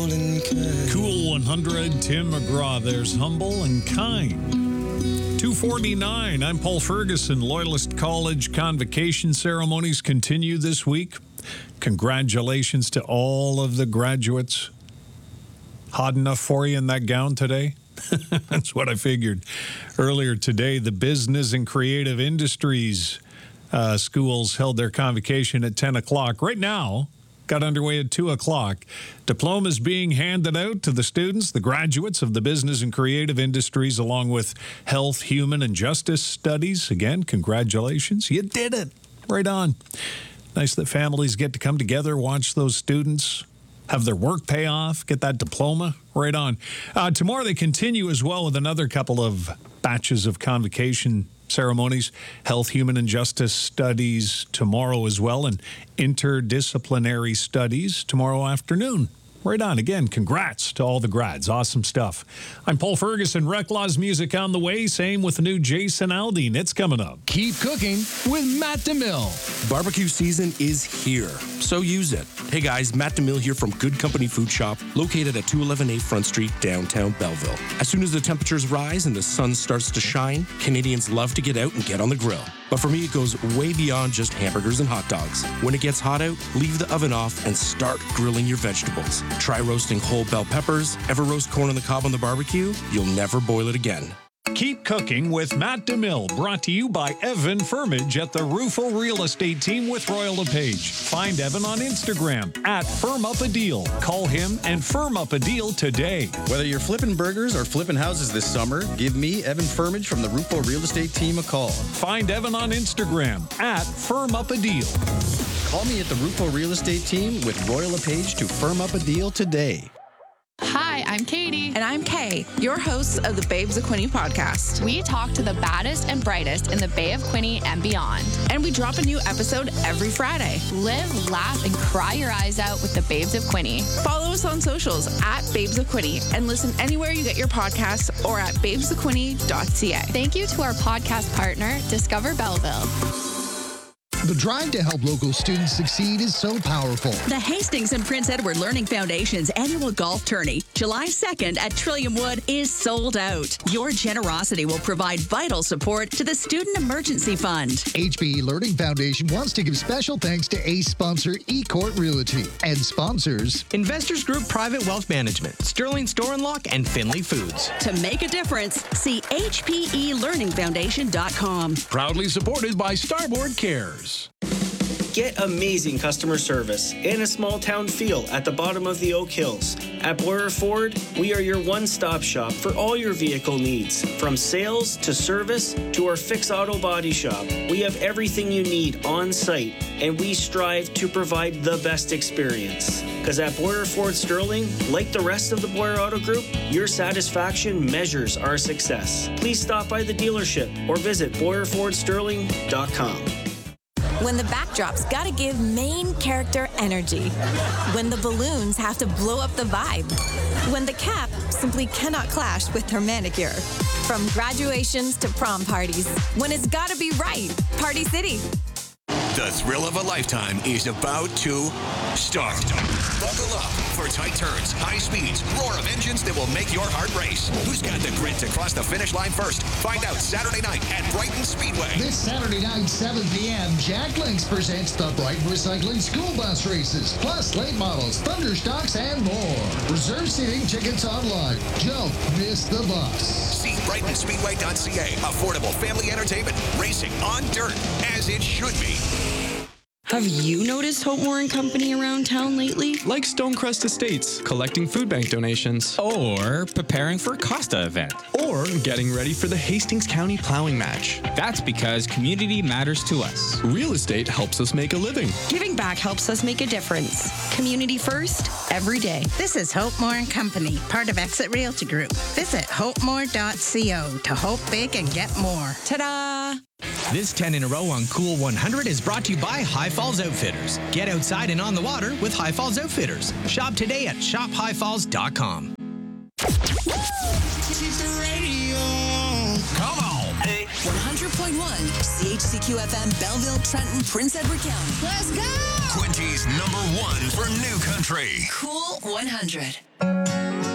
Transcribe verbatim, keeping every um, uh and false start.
Cool one hundred, Tim McGraw. There's Humble and Kind. two forty-nine, I'm Paul Ferguson. Loyalist College convocation ceremonies continue this week. Congratulations to all of the graduates. Hot enough for you in that gown today? That's what I figured. Earlier today, the Business and Creative Industries uh, schools held their convocation at ten o'clock. Right now, got underway at two o'clock. Diplomas being handed out to the students, the graduates of the Business and Creative Industries, along with Health, Human, and Justice Studies. Again, congratulations. You did it. Right on. Nice that families get to come together, watch those students have their work pay off, get that diploma. Right on. Uh, tomorrow they continue as well with another couple of batches of convocation ceremonies. Health, Human, and Justice Studies tomorrow as well, and Interdisciplinary Studies tomorrow afternoon. Right on. Again, congrats to all the grads. Awesome stuff. I'm Paul Ferguson. Recklaw's music on the way. Same with the new Jason Aldean. It's coming up. Keep cooking with Matt DeMille. Barbecue season is here, so use it. Hey guys, Matt DeMille here from Good Company Food Shop, located at two eleven A Front Street, downtown Belleville. As soon as the temperatures rise and the sun starts to shine, Canadians love to get out and get on the grill. But for me, it goes way beyond just hamburgers and hot dogs. When it gets hot out, leave the oven off and start grilling your vegetables. Try roasting whole bell peppers. Ever roast corn on the cob on the barbecue? You'll never boil it again. Keep cooking with Matt DeMille, brought to you by Evan Firmage at the Rufo Real Estate Team with Royal LePage. Find Evan on Instagram at Firm Up a Deal. Call him and firm up a deal today. Whether you're flipping burgers or flipping houses this summer, give me, Evan Firmage from the Rufo Real Estate Team, a call. Find Evan on Instagram at Firm Up a Deal. Call me at the Rufo Real Estate Team with Royal LePage to firm up a deal today. Hi, I'm Katie. And I'm Kay, your hosts of the Babes of Quinte podcast. We talk to the baddest and brightest in the Bay of Quinte and beyond. And we drop a new episode every Friday. Live, laugh, and cry your eyes out with the Babes of Quinte. Follow us on socials at Babes of Quinte and listen anywhere you get your podcasts or at babes of quinte dot c a. Thank you to our podcast partner, Discover Belleville. The drive to help local students succeed is so powerful. The Hastings and Prince Edward Learning Foundation's annual golf tourney, July second at Trillium Wood, is sold out. Your generosity will provide vital support to the Student Emergency Fund. H B E Learning Foundation wants to give special thanks to ACE sponsor eCourt Realty and sponsors Investors Group Private Wealth Management, Sterling Store and Lock, and Finley Foods. To make a difference, see H P E learning foundation dot com. Proudly supported by Starboard Cares. Get amazing customer service and a small town feel at the bottom of the Oak Hills. At Boyer Ford, we are your one-stop shop for all your vehicle needs. From sales to service to our Fix Auto Body Shop, we have everything you need on site, and we strive to provide the best experience. Because at Boyer Ford Sterling, like the rest of the Boyer Auto Group, your satisfaction measures our success. Please stop by the dealership or visit boyer ford sterling dot com. When the backdrop's gotta give main character energy. When the balloons have to blow up the vibe. When the cap simply cannot clash with her manicure. From graduations to prom parties. When it's gotta be right. Party City. The thrill of a lifetime is about to start. Buckle up for tight turns, high speeds, roar of engines that will make your heart race. Who's got the grit to cross the finish line first? Find out Saturday night at Brighton Speedway. This Saturday night, seven p.m., Jack Links presents the Brighton Recycling School Bus Races, plus late models, Thunderstocks, and more. Reserve seating tickets online. Don't miss the bus. See brighton speedway dot c a. Affordable family entertainment, racing on dirt, as it should be. Have you noticed Hope Moore and Company around town lately? Like Stonecrest Estates, collecting food bank donations. Or preparing for a Costa event. Or getting ready for the Hastings County Plowing Match. That's because community matters to us. Real estate helps us make a living. Giving back helps us make a difference. Community first, every day. This is Hope Moore and Company, part of Exit Realty Group. Visit hope moore dot co to hope big and get more. Ta-da! This ten in a row on Cool one hundred is brought to you by High Falls Outfitters. Get outside and on the water with High Falls Outfitters. Shop today at shop high falls dot com. Come on. Hey. one hundred point one C H C Q F M, Belleville, Trenton, Prince Edward County. Let's go! Quincy's number one for new country. Cool one hundred.